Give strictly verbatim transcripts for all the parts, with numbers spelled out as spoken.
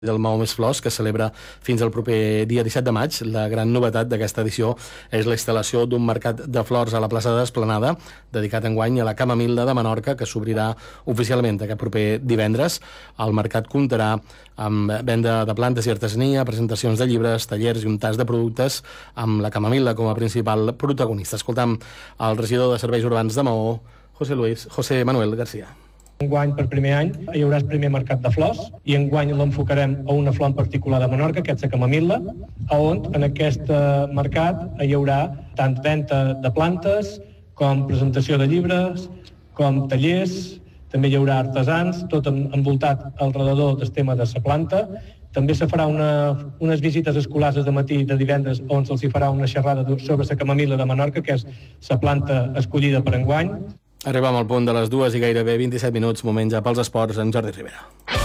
del Maó Més Flors, que celebra fins al proper dia disset de maig. La gran novetat d'aquesta edició és la instal·lació d'un mercat de flors a la plaça d'Esplanada, dedicat enguany a la Camamil·la de Menorca, que s'obrirà oficialment aquest proper divendres. El mercat comptarà amb venda de plantes i artesania, presentacions de llibres, tallers i un tas de productes, amb la Camamil·la com a principal protagonista. Escoltam el regidor de Serveis Urbans de Maó, José Luis, José Manuel García. Enguany, per primer any, hi haurà el primer mercat de flors i enguany l'enfocarem a una flor en particular de Menorca, que és la camamil·la, on en aquest mercat hi haurà tant venda de plantes com presentació de llibres, com tallers, també hi haurà artesans, tot envoltat al redador del tema de la planta. També se farà una, unes visites escolars de matí de divendres on se'ls farà una xerrada sobre la camamil·la de Menorca, que és la planta escollida per enguany. Arribem al punt de les dues i gairebé vint-i-set minuts, moment ja pels esports, en Jordi Rivera.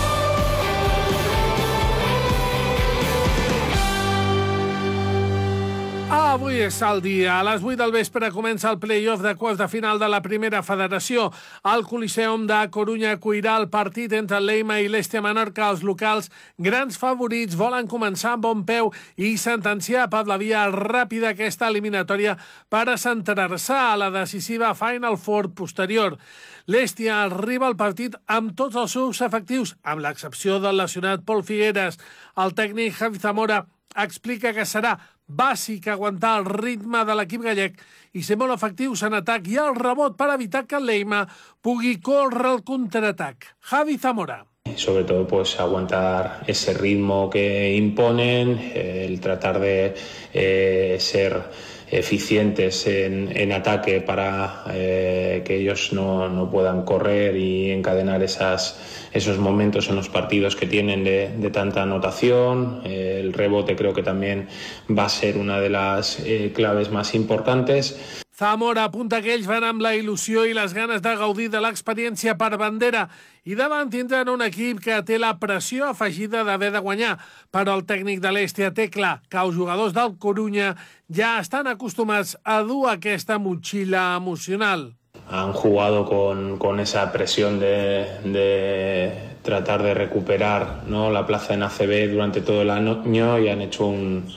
Avui és el dia. A les vuit del vespre comença el play-off de quarts de final de la primera federació. El Coliseum de Corunya acullirà el partit entre l'Eima i l'Este Menorca. Els locals, grans favorits, volen començar amb bon peu i sentenciar per la via ràpida aquesta eliminatòria per a centrar-se a la decisiva Final Four posterior. L'Este arriba al partit amb tots els seus efectius, amb l'excepció del lesionat Pol Figueres. El tècnic Javi Zamora explica que serà bàsic aguantar el ritme de l'equip gallec i ser molt efectius en atac i el rebot per evitar que l'Eima pugui córrer el contraatac. Javi Zamora. Sobre todo pues aguantar ese ritmo que imponen, eh, el tratar de eh, ser eficientes en, en ataque para eh, que ellos no, no puedan correr y encadenar esas, esos momentos en los partidos que tienen de, de tanta anotación. Eh, el rebote creo que también va a ser una de las eh, claves más importantes. Zamora apunta que ells van amb la il·lusió i les ganes de gaudir de l'experiència per bandera i davant tindran un equip que té la pressió afegida d'haver de guanyar. Però el tècnic de l'Este té clar que els jugadors del Corunya ja estan acostumats a dur aquesta motxilla emocional. Han jugado con, con esa presión de, de tratar de recuperar, ¿no?, la plaza en A C B durante todo el año y han hecho un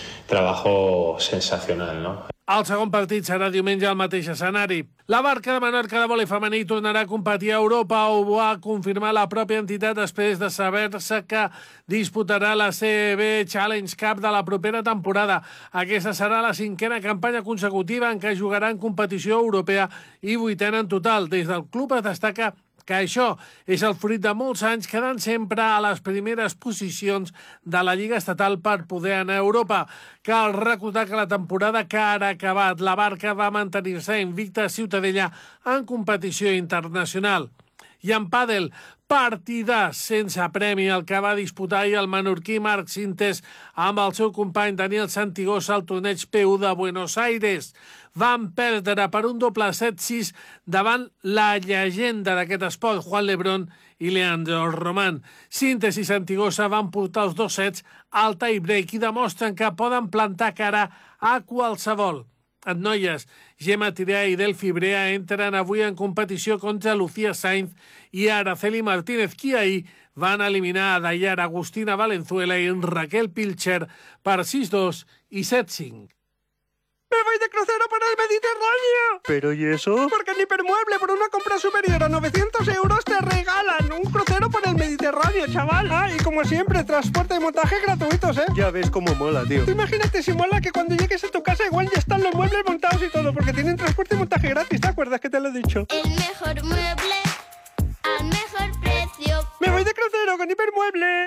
trabajo sensacional, ¿no? El segon partit serà diumenge al mateix escenari. La Barca de Menorca de vòlei femení tornarà a competir a Europa, ho va confirmar la pròpia entitat després de saber-se que disputarà la C B Challenge Cup de la propera temporada. Aquesta serà la cinquena campanya consecutiva en què jugarà en competició europea i vuitena en total. Des del club es destaca que això és el fruit de molts anys quedant sempre a les primeres posicions de la Lliga Estatal per poder anar a Europa. Cal recordar que la temporada que ara ha acabat, la Barca va mantenir-se invicta a Ciutadella en competició internacional. I en pàdel, partidàs sense premi el que va disputar ahir el menorquí Marc Sintes amb el seu company Daniel Santigosa al torneig P U de Buenos Aires. Van perdre per un doble set sis davant la llegenda d'aquest esport, Juan Lebrón i Leandro Román. Sintes i Santigosa van portar els dos sets al tie-break i demostren que poden plantar cara a qualsevol. En noies, Gemma Tirà i Delphi Brea entren avui en competició contra Lucía Sainz i Araceli Martínez, qui ahir van eliminar a Dayar Agustina Valenzuela i Raquel Pilcher per sis dos i set cinc. ¡Me voy de crucero por el Mediterráneo! ¿Pero y eso? Porque en Hipermueble, por una compra superior a novecientos euros, te regalan un crucero por el Mediterráneo, chaval. Ah, y como siempre, transporte y montaje gratuitos, ¿eh? Ya ves cómo mola, tío. Tú imagínate si mola que cuando llegues a tu casa igual ya están los muebles montados y todo, porque tienen transporte y montaje gratis, ¿te acuerdas que te lo he dicho? El mejor mueble al mejor precio. ¡Me voy de crucero con Hipermueble!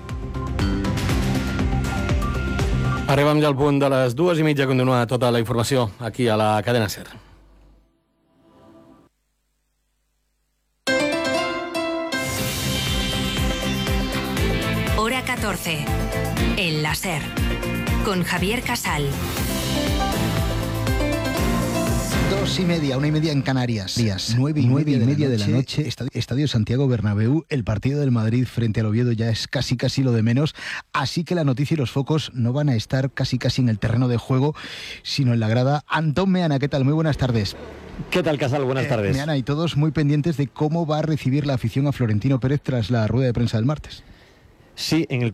Arribem ja al punt de les dues i mitja. Continua tota la informació aquí a la cadena SER. Hora catorce. En la SER. Con Javier Casal. Dos y media, una y media en Canarias. Días. Nueve y, nueve y media, media de, la de la noche. Estadio, Estadio Santiago Bernabéu. El partido del Madrid frente al Oviedo ya es casi casi lo de menos. Así que la noticia y los focos no van a estar casi casi en el terreno de juego, sino en la grada. Antón Meana, ¿qué tal? Muy buenas tardes. ¿Qué tal, Casal? Buenas eh, tardes. Meana, y todos muy pendientes de cómo va a recibir la afición a Florentino Pérez tras la rueda de prensa del martes. si en el